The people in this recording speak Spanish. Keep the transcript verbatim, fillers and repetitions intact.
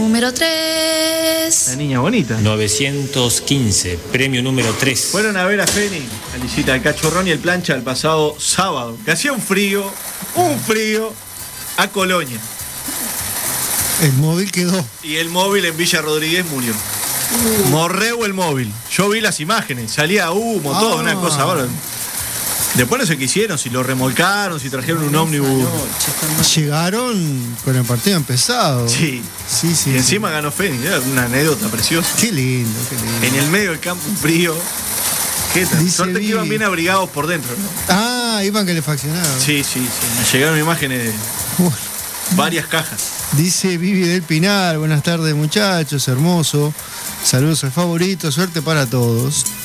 Número tres. La niña bonita. novecientos quince, premio número tres. Fueron a ver a Feni, a Lisita del Cachorrón y el Plancha el pasado sábado, que hacía un frío, un frío, a Colonia. El móvil quedó. Y el móvil en Villa Rodríguez murió. Uh. Morreu el móvil. Yo vi las imágenes, salía humo, ah. todo, una cosa. Ahora, después no sé qué hicieron, si lo remolcaron, si trajeron un ómnibus. Llegaron con el partido empezado. Sí. Sí, sí. Y encima sí. ganó Feni, era una anécdota preciosa. Qué lindo, qué lindo. En el medio del campo, un frío. ¿Qué tal? Suerte que iban bien abrigados por dentro, ¿no? Ah, iban calefaccionados. Sí, sí, sí. Me llegaron imágenes de bueno. varias cajas. Dice Vivi del Pinar, buenas tardes muchachos, hermoso. Saludos al favorito, suerte para todos.